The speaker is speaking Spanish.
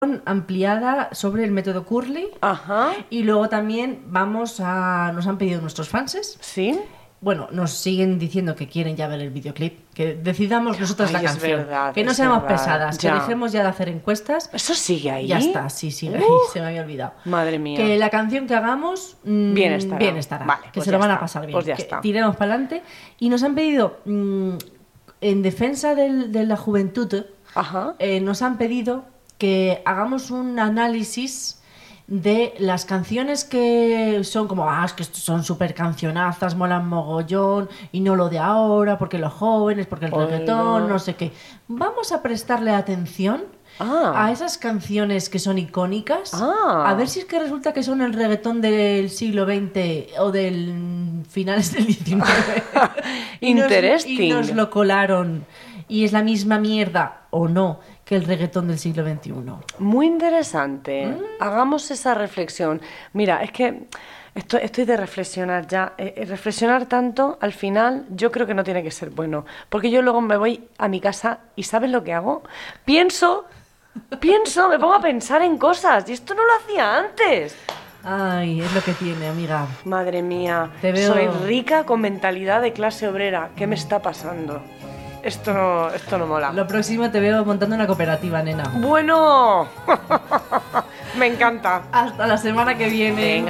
ampliada sobre el método Curly. Ajá. Y luego también nos han pedido nuestros fanses. ¿Sí? Bueno, nos siguen diciendo que quieren ya ver el videoclip, que decidamos nosotras la Ay, es canción, verdad, que no es seamos verdad, pesadas, ya. que dejemos ya de hacer encuestas. ¿Eso sigue ahí? Ya está, sí, sigue ahí, se me había olvidado. Madre mía. Que la canción que hagamos bien estará. Vale, que pues se lo ya van a está, pasar bien, pues ya que está. tiremos para adelante. Y nos han pedido, en defensa de la juventud, Ajá. nos han pedido que hagamos un análisis de las canciones que son como, es que son súper cancionazas, molan mogollón, y no lo de ahora, porque los jóvenes, porque el reggaetón, no sé qué. Vamos a prestarle atención a esas canciones que son icónicas, a ver si es que resulta que son el reggaetón del siglo XX o del finales del XIX. Interesting. Y nos lo colaron. Y es la misma mierda, o no, que el reggaetón del siglo XXI. Muy interesante. Hagamos esa reflexión. Mira, es que estoy de reflexionar ya. Reflexionar tanto, al final, yo creo que no tiene que ser bueno. Porque yo luego me voy a mi casa y ¿sabes lo que hago? Pienso, me pongo a pensar en cosas. Y esto no lo hacía antes. Ay, es lo que tiene, amiga. Madre mía, Te veo... soy rica con mentalidad de clase obrera. ¿Qué me está pasando? Esto no mola. Lo próximo te veo montando una cooperativa, nena. Bueno, me encanta. Hasta la semana que viene. Venga.